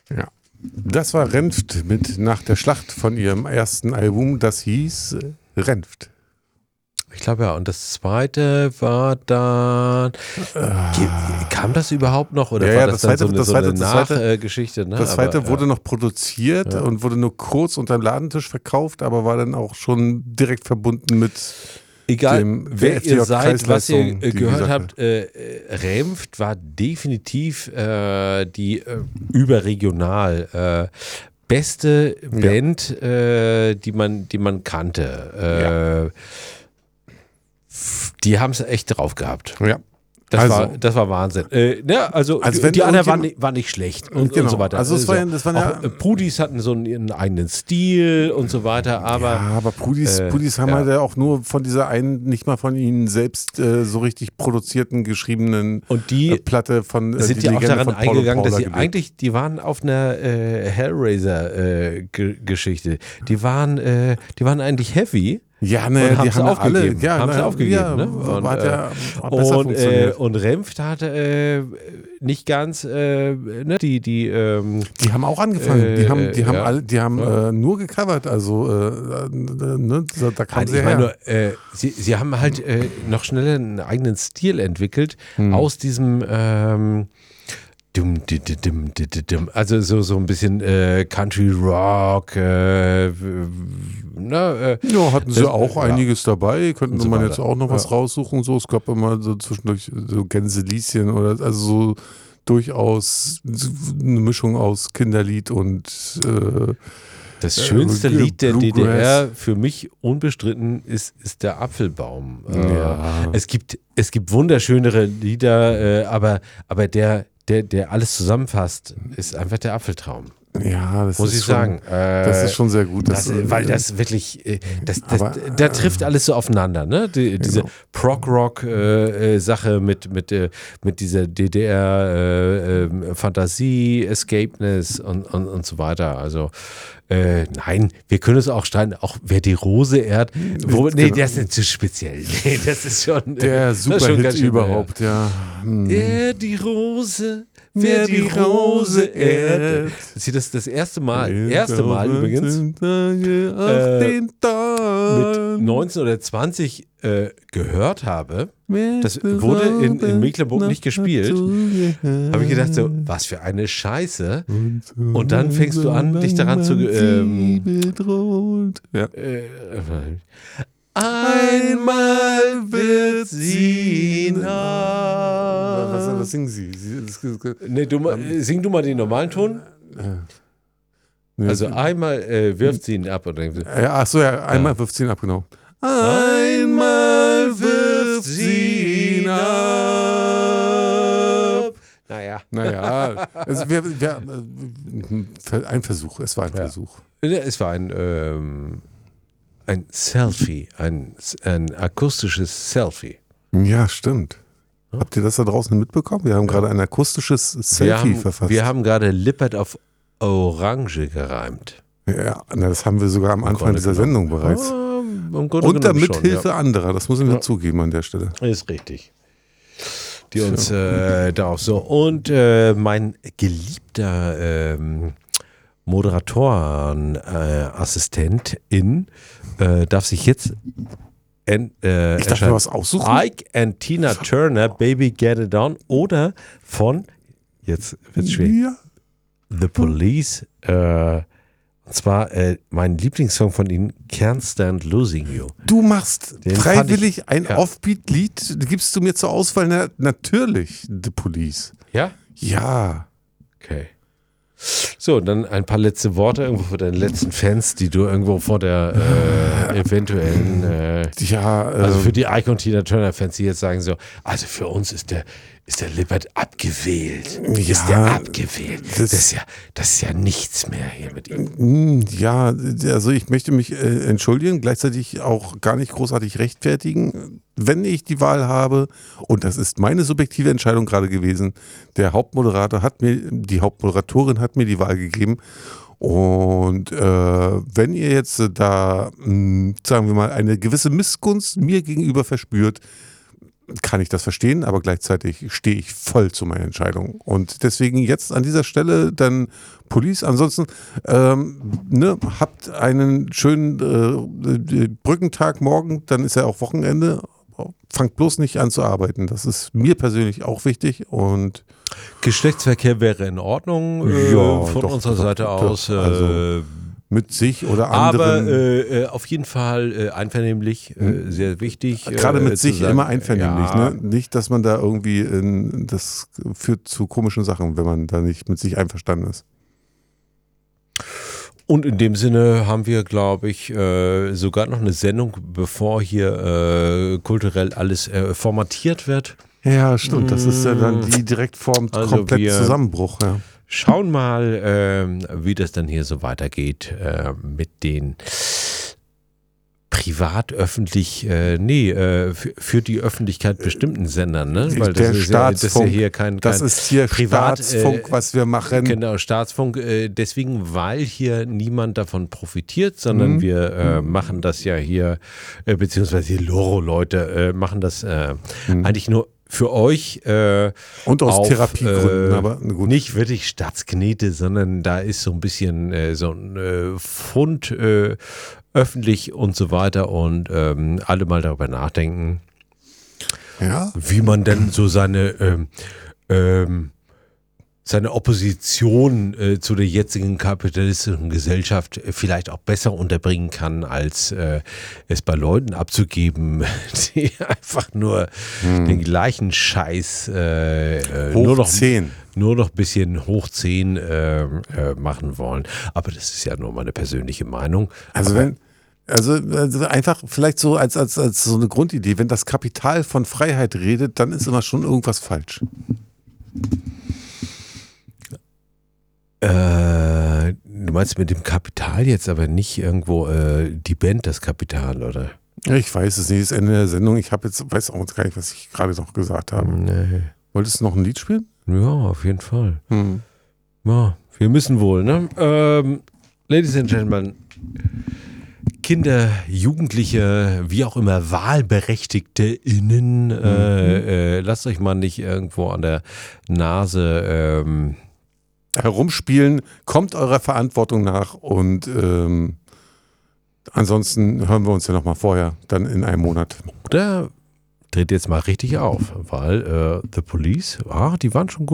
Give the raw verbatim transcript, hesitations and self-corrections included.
Ja. Das war Renft mit Nach der Schlacht von ihrem ersten Album, das hieß äh, Renft. Ich glaube ja, und das zweite war dann, äh, kam das überhaupt noch oder ja, war ja, das, das dann zweite, so eine, das so zweite, eine das Nachgeschichte? Ne? Das zweite aber, wurde ja. noch produziert Ja. und wurde nur kurz unterm Ladentisch verkauft, aber war dann auch schon direkt verbunden mit Egal, dem wer ihr seid, was ihr Kreisleistung, äh, die gehört Sache. habt, äh, äh, Renft war definitiv äh, die äh, überregional äh, beste Band, äh, die man, die man kannte. Äh, Die haben es echt drauf gehabt. Ja. Das, Also- war, das war Wahnsinn. Äh, ja, also, Also die, wenn die anderen waren irgendjemand- nicht, waren nicht schlecht und, Genau. und so weiter. Also es war ja- das waren ja- auch, äh, Pudis hatten so einen, ihren eigenen Stil und so weiter, aber ja, aber Pudis, äh, Pudis haben ja. halt ja auch nur von dieser einen, nicht mal von ihnen selbst äh, so richtig produzierten, geschriebenen und die äh, Platte von äh, sind die ja auch Legende daran von Paulo eingegangen, dass Paula sie gelebt. eigentlich, die waren auf einer äh, Hellraiser-Geschichte. die waren, äh, die waren eigentlich heavy. Ja, ne, und die haben es haben ja aufgegeben. alle, ja, haben sie na, aufgegeben. ja, Ne? Und, Und, hat äh, ja auch besser und, äh, funktioniert. und Renft hatte äh, nicht ganz äh, ne, die, die ähm, Die haben auch angefangen. die Äh, haben, die haben, ja. alle, die haben Ja. äh, nur gecovert. Also, äh, äh, ne, da da kam Nein, sie ich her. meine nur, äh, sie, sie haben halt äh, noch schneller einen eigenen Stil entwickelt Hm. aus diesem ähm, dum, di, di, dim, di, di, dim. Also so, so ein bisschen äh, Country Rock, äh, w- na, äh, Ja, hatten sie das- auch ja. einiges dabei. Könnten Und so man weiter. jetzt auch noch was Ja. raussuchen. So, es gab immer so zwischendurch so Gänselieschen oder also so durchaus eine Mischung aus Kinderlied und äh, Das Äh, schönste Blue- Lied der Bluegrass. D D R für mich unbestritten ist, ist der Apfelbaum. Äh, Ja. es, gibt, es gibt wunderschönere Lieder, äh, aber, aber der, der, der alles zusammenfasst, ist einfach der Apfeltraum. ja, das Muss ist ich schon, sagen. Äh, Das ist schon sehr gut. Das, äh, weil das wirklich, äh, das, das, Aber, da trifft alles so aufeinander, ne? Die, diese Genau. Prog-Rock-Sache mit, mit, äh, mit dieser D D R-Fantasie, Escapeness und, und, und so weiter. Also, äh, nein, wir können es auch streiten, auch wer die Rose ehrt. Wo, nee, Genau. das ist nicht zu speziell. Nee, das ist schon. der das ist schon Superhit ganz schön, überhaupt, ja. Hm. Er die Rose, wer die Rose ehrt. Das ist das, das erste Mal, erste Mal übrigens, Tage auf äh, den mit Dorn. neunzehn oder zwanzig äh, gehört habe. Das wurde in, in Mecklenburg nicht gespielt. Habe ich gedacht so, was für eine Scheiße. Und dann fängst du an, dich daran zu ähm, bedroht. Ja. äh, einmal wird sie Was, nah. was singen Sie? Sie das, das, Nee, du, mal- sing du mal den normalen Ton. Also einmal äh, wirft sie ihn ab und dann ja, ach so, ja, einmal wirft sie ihn ab, genau. einmal wirft sie ihn ab. Naja, Naja, also wir, wir, äh, ein Versuch, es war ein Ja. Versuch. es war ein, ähm, ein Selfie, ein, ein akustisches Selfie. Ja, stimmt. Habt ihr das da draußen mitbekommen? Wir haben gerade ein akustisches Wir Selfie haben, verfasst. wir haben gerade Lippert auf Orange gereimt. ja, na, das haben wir sogar am Anfang Grunde dieser genommen. Sendung bereits. Ah, im Grunde Und der genommen schon, Mithilfe anderer, das müssen wir Ja. zugeben an der Stelle. Ja. Ist richtig. Die uns äh, da auch so. Und äh, mein geliebter ähm, Moderatorenassistentin äh, darf sich jetzt en, äh, Ich darf mir was aussuchen? Ike and Tina Turner, Baby Get It On oder von, jetzt wird's schwierig, Ja. The Police, äh, und zwar äh, mein Lieblingssong von ihnen, Can't Stand Losing You. Du machst Den freiwillig fand ich- ein ja. Offbeat-Lied, gibst du mir zur Auswahl? Na, natürlich, The Police. Ja? Ja. Okay. So, dann ein paar letzte Worte irgendwo für deine letzten Fans, die du irgendwo vor der äh, eventuellen, äh, Ja, also ähm, für die Ike und Tina Turner Fans, die jetzt sagen so, also für uns ist der, ist der Lippert abgewählt. Ja, ist der abgewählt. Das, das- ist ja, das ist ja nichts mehr hier mit ihm. Mm, Ja, also ich möchte mich äh, entschuldigen, gleichzeitig auch gar nicht großartig rechtfertigen. Wenn ich die Wahl habe, und das ist meine subjektive Entscheidung gerade gewesen, der Hauptmoderator hat mir, die Hauptmoderatorin hat mir die Wahl gegeben. Und äh, wenn ihr jetzt da, mh, sagen wir mal, eine gewisse Missgunst mir gegenüber verspürt, kann ich das verstehen, aber gleichzeitig stehe ich voll zu meiner Entscheidung. Und deswegen jetzt an dieser Stelle dann Police. Ansonsten ähm, ne, habt einen schönen äh, Brückentag morgen, dann ist ja auch Wochenende. Fangt bloß nicht an zu arbeiten. Das ist mir persönlich auch wichtig. Und Geschlechtsverkehr wäre in Ordnung äh, ja, von doch, unserer doch, Seite doch, aus. Äh, also mit sich oder anderen. Aber äh, auf jeden Fall äh, einvernehmlich, äh, sehr wichtig. Gerade mit äh, sich sagen, immer einvernehmlich. Ja. Ne? Nicht, dass man da irgendwie, in, das führt zu komischen Sachen, wenn man da nicht mit sich einverstanden ist. Und in dem Sinne haben wir, glaube ich, äh, sogar noch eine Sendung, bevor hier äh, kulturell alles äh, formatiert wird. Ja, stimmt. Das ist ja dann die direkt vorm Also kompletten wir Zusammenbruch. Ja. Schauen mal, ähm, wie das dann hier so weitergeht äh, mit den privat, öffentlich, äh, nee, äh, für, für die Öffentlichkeit bestimmten Sendern, ne? Weil das Der ist ja, das ist ja Staatsfunk, hier kein, kein das ist hier Privat, Staatsfunk, äh, was wir machen. Genau, Staatsfunk, äh, deswegen, weil hier niemand davon profitiert, sondern Mhm. wir äh, machen das ja hier, äh, beziehungsweise die Loro-Leute äh, machen das äh, Mhm. eigentlich nur für euch äh, Und aus auf, Therapiegründen, äh, aber gut. nicht wirklich Staatsknete, sondern da ist so ein bisschen äh, so ein äh, Fund äh, öffentlich und so weiter und ähm, alle mal darüber nachdenken, Ja. wie man denn so seine ähm, ähm, seine Opposition äh, zu der jetzigen kapitalistischen Gesellschaft äh, vielleicht auch besser unterbringen kann, als äh, es bei Leuten abzugeben, die einfach nur Hm. den gleichen Scheiß äh, äh, nur noch zehn. nur noch ein bisschen hoch zehn äh, äh, machen wollen. Aber das ist ja nur meine persönliche Meinung. Also Aber wenn, also, also einfach vielleicht so als, als, als so eine Grundidee, wenn das Kapital von Freiheit redet, dann ist immer schon irgendwas falsch. Äh, du meinst mit dem Kapital jetzt aber nicht irgendwo äh, die Band das Kapital, oder? Ich weiß es nicht, das Ende der Sendung. Ich habe jetzt, weiß auch gar nicht, was ich gerade noch gesagt habe. Nee. Wolltest du noch ein Lied spielen? Ja, auf jeden Fall. Hm. Ja, wir müssen wohl, ne? Ähm, Ladies and Gentlemen, Kinder, Jugendliche, wie auch immer, Wahlberechtigte innen, äh, äh, lasst euch mal nicht irgendwo an der Nase ähm, Herumspielen, kommt eurer Verantwortung nach und ähm, ansonsten hören wir uns ja nochmal vorher, dann in einem Monat. oder dreht jetzt mal richtig auf, weil äh, The Police, ah, die waren schon gut.